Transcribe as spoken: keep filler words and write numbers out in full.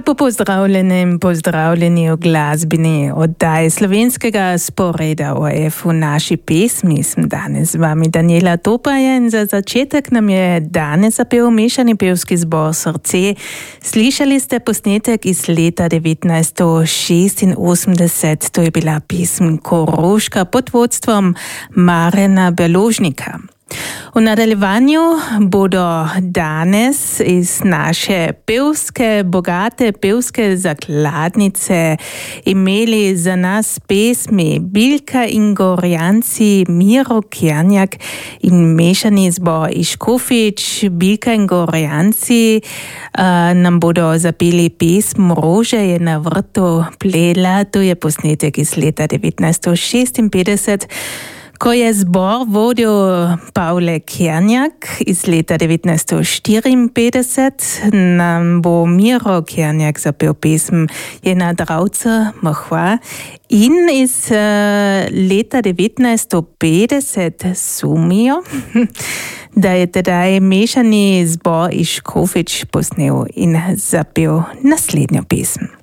Lepo pozdravljeni in pozdravljeni v glasbeni oddaji slovenskega sporeda O F v naši pesmi. Sem danes z vami Daniela Topaja in za začetek nam je danes zapel mešani pevski zbor Srce. Slišali ste posnetek iz leta devetnajststo šestinosemdeset, to je bila pesem Koroška pod vodstvom Marjana Beložnika. V nadaljevanju bodo danes iz naše pevske, bogate pevske zakladnice imeli za nas pesmi Bilka in Gorjanci, Miro Kernjak in mešani zbor Iškofič. Bilka in Gorjanci uh, nam bodo zapeli pesm Rože je na vrtu plela, to je posnetek iz leta devetnajststo šestinpetdeset. Ko je zbor vodil Pavle Kernjak iz leta devetnajststo štiriinpetdeset, nam bo Miro Kernjak zapel pesem Je na dravcu mohva in iz uh, leta devetnajststo petdeset sumijo, da je tedaj mešani zbor Iškofič posnel in zapel naslednjo pesem.